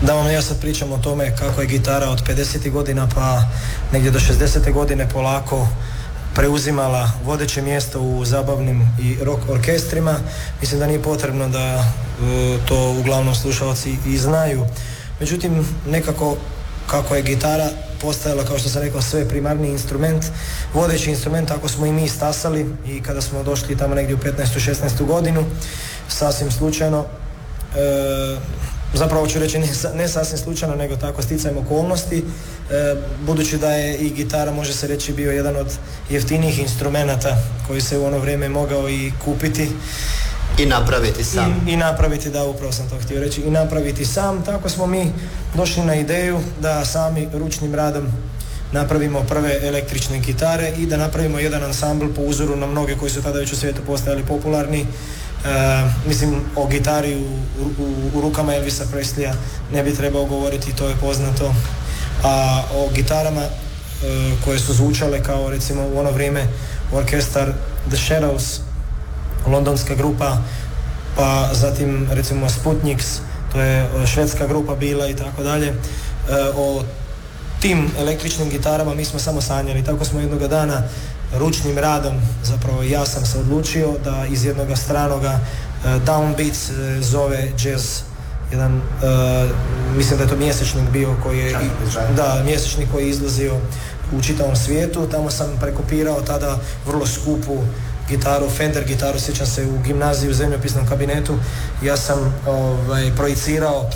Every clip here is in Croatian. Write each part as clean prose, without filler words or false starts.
Da vam ja sad pričam o tome kako je gitara od 50. godina pa negdje do 60. godine polako preuzimala vodeće mjesto u zabavnim i rock orkestrima. Mislim da nije potrebno da to uglavnom slušalci i znaju. Međutim, nekako kako je gitara postajala, kao što sam rekao, sve primarni instrument, vodeći instrument, tako smo i mi stasali i kada smo došli tamo negdje u 15. 16. godinu, sasvim slučajno, zapravo ću reći ne sasvim slučajno, nego tako sticajem okolnosti, budući da je i gitara, može se reći, bio jedan od jeftinijih instrumenata koji se u ono vrijeme mogao i kupiti. I napraviti sam. I napraviti, da, upravo sam to htio reći, i napraviti sam. Tako smo mi došli na ideju da sami ručnim radom napravimo prve električne gitare i da napravimo jedan ansambl po uzoru na mnoge koji su tada već u svijetu postajali popularni. Mislim, o gitari u rukama Elvisa Presleya ne bi trebao govoriti, to je poznato. A o gitarama koje su zvučale kao recimo u ono vrijeme orkestar The Shadows, londonska grupa, pa zatim recimo Sputniks, to je švedska grupa bila i tako dalje. O tim električnim gitarama mi smo samo sanjali. Tako smo jednoga dana ručnim radom, zapravo ja sam se odlučio da iz jednoga stranoga Downbeat zove jazz, jedan, mislim da je to mjesečnik bio koji je, mjesečnik koji je izlazio u čitavom svijetu. Tamo sam prekopirao tada vrlo skupu gitaru, Fender gitaru, sjećam se u gimnaziji u zemljopisnom kabinetu, ja sam projicirao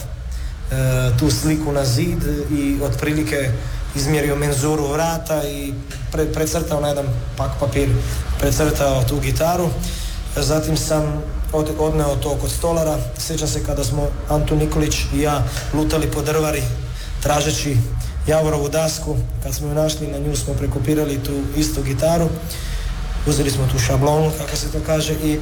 tu sliku na zid i otprilike izmjerio menzuru vrata i precrtao na jedan pak papir, precrtao tu gitaru. Zatim sam odneo to kod stolara. Sjećam se kada smo Antun Nikolić i ja lutali po drvari tražeći Javorovu dasku, kad smo ju našli, na nju smo prekopirali tu istu gitaru, uzeli smo tu šablonu, kako se to kaže, i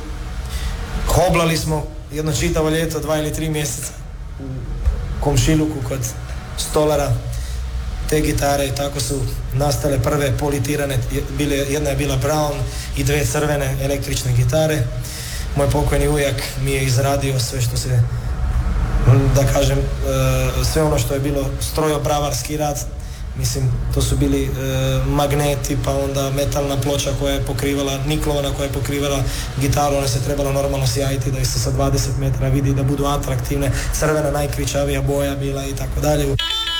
hoblali smo jedno čitavo ljeto, 2 ili 3 mjeseca u komšiluku kod stolara te gitare i tako su nastale prve politirane, jedna je bila brown i 2 crvene električne gitare. Moj pokojni ujak mi je izradio sve što se, da kažem, sve ono što je bilo strojobravarski rad. Mislim, to su bili magneti, pa onda metalna ploča koja je pokrivala, niklovana koja je pokrivala gitaru, ona se trebala normalno sjajiti da se sa 20 metara vidi, da budu atraktivne, crvena najkričavija boja bila i tako dalje.